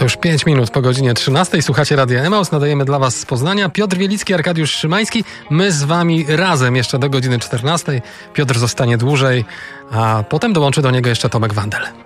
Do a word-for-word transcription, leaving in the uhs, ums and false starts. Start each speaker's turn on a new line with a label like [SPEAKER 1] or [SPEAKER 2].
[SPEAKER 1] To już pięć minut po godzinie trzynastej. Słuchacie Radia Emaus. Nadajemy dla Was z Poznania Piotr Wielicki, Arkadiusz Szymański. My z Wami razem jeszcze do godziny czternastej. Piotr zostanie dłużej, a potem dołączy do niego jeszcze Tomek Wandel.